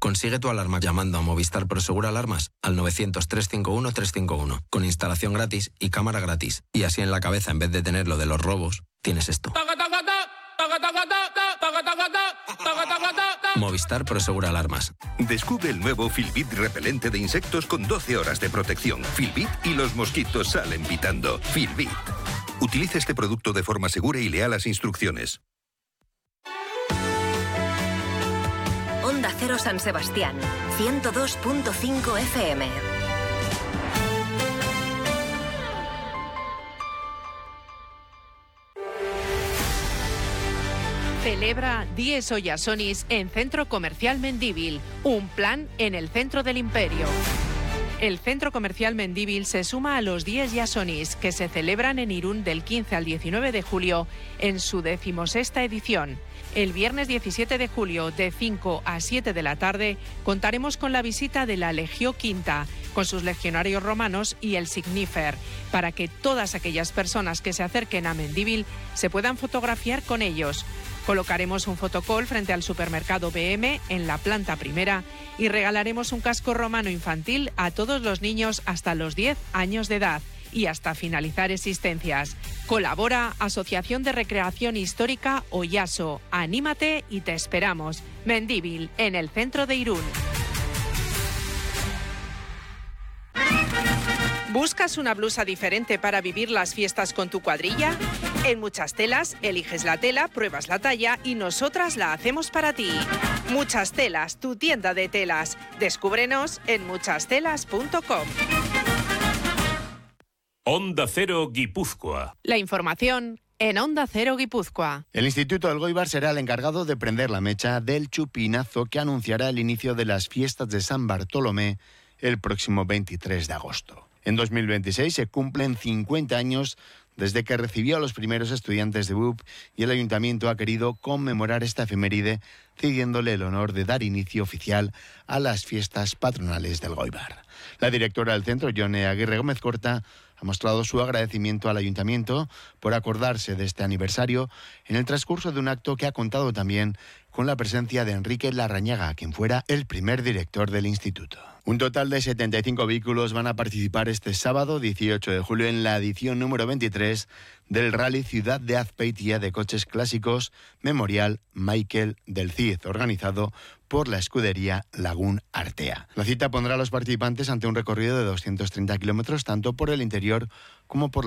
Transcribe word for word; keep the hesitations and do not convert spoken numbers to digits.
Consigue tu alarma llamando a Movistar Prosegur Alarmas al novecientos, trescientos cincuenta y uno, trescientos cincuenta y uno, con instalación gratis y cámara gratis. Y así en la cabeza, en vez de tener lo de los robos, tienes esto. Movistar Prosegur Alarmas. Descubre el nuevo Filbit repelente de insectos con doce horas de protección. Filbit y los mosquitos salen pitando. Filbit. Utiliza este producto de forma segura y lea las instrucciones. Onda Cero San Sebastián, ciento dos punto cinco F M. Celebra Dies Oyasonis en Centro Comercial Mendívil, un plan en el centro del imperio. El Centro Comercial Mendívil se suma a los Dies Yasonis, que se celebran en Irún del quince al diecinueve de julio en su decimosexta edición. El viernes diecisiete de julio, de cinco a siete de la tarde, contaremos con la visita de la Legio Quinta, con sus legionarios romanos y el Signifer, para que todas aquellas personas que se acerquen a Mendívil se puedan fotografiar con ellos. Colocaremos un fotocall frente al supermercado B M en la planta primera y regalaremos un casco romano infantil a todos los niños hasta los diez años de edad y hasta finalizar existencias. Colabora Asociación de Recreación Histórica Oyaso. Anímate y te esperamos. Mendívil, en el centro de Irún. ¿Buscas una blusa diferente para vivir las fiestas con tu cuadrilla? En Muchas Telas, eliges la tela, pruebas la talla y nosotras la hacemos para ti. Muchas Telas, tu tienda de telas. Descúbrenos en muchas telas punto com. Onda Cero Guipúzcoa. La información en Onda Cero Guipúzcoa. El Instituto del Goibar será el encargado de prender la mecha del chupinazo que anunciará el inicio de las fiestas de San Bartolomé el próximo veintitrés de agosto. En dos mil veintiséis se cumplen cincuenta años desde que recibió a los primeros estudiantes de B U P y el Ayuntamiento ha querido conmemorar esta efeméride cediéndole el honor de dar inicio oficial a las fiestas patronales del Goibar. La directora del centro, Yone Aguirre Gómez Corta, ha mostrado su agradecimiento al Ayuntamiento por acordarse de este aniversario en el transcurso de un acto que ha contado también con la presencia de Enrique Larrañaga, quien fuera el primer director del instituto. Un total de setenta y cinco vehículos van a participar este sábado dieciocho de julio en la edición número veintitrés del Rally Ciudad de Azpeitia de coches clásicos Memorial Michael del Cid, organizado por la escudería Lagún Artea. La cita pondrá a los participantes ante un recorrido de doscientos treinta kilómetros tanto por el interior como por la